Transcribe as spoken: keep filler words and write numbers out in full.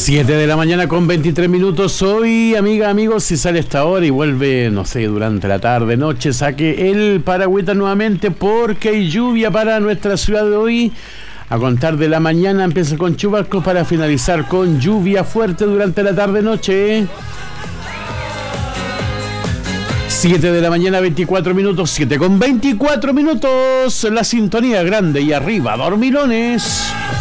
siete de la mañana con veintitrés minutos. Hoy, amiga, amigos, si sale esta hora y vuelve, no sé, durante la tarde, noche, saque el paragüita nuevamente porque hay lluvia para nuestra ciudad de hoy. A contar de la mañana empieza con chubascos para finalizar con lluvia fuerte durante la tarde-noche. siete de la mañana, veinticuatro minutos, siete con veinticuatro minutos. La sintonía grande y arriba, dormilones.